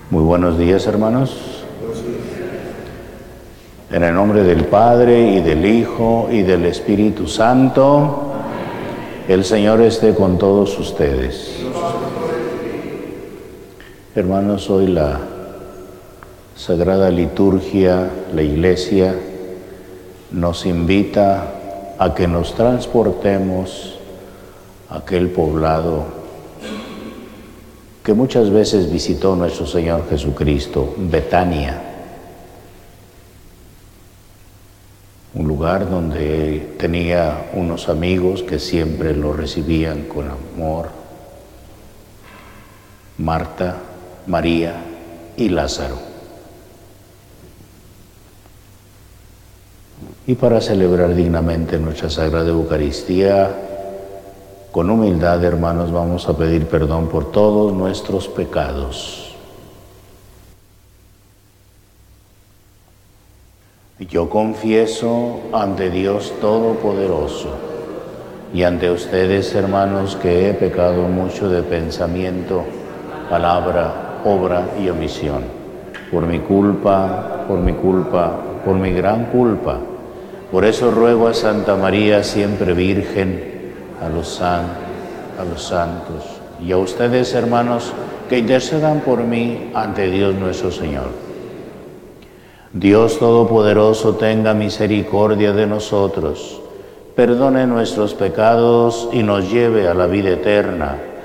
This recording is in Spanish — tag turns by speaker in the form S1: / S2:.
S1: Muy buenos días, hermanos. En el nombre del Padre, y del Hijo, y del Espíritu Santo, el Señor esté con todos ustedes. Hermanos, hoy la Sagrada Liturgia, la Iglesia, nos invita a que nos transportemos a aquel poblado que muchas veces visitó nuestro Señor Jesucristo, Betania, un lugar donde tenía unos amigos que siempre lo recibían con amor: Marta, María y Lázaro. Y para celebrar dignamente nuestra Sagrada Eucaristía, con humildad, hermanos, vamos a pedir perdón por todos nuestros pecados. Yo confieso ante Dios Todopoderoso y ante ustedes, hermanos, que he pecado mucho de pensamiento, palabra, obra y omisión. Por mi culpa, por mi gran culpa. Por eso ruego a Santa María, siempre Virgen, a los santos y a ustedes, hermanos, que intercedan por mí ante Dios nuestro Señor. Dios Todopoderoso tenga misericordia de nosotros, perdone nuestros pecados y nos lleve a la vida eterna.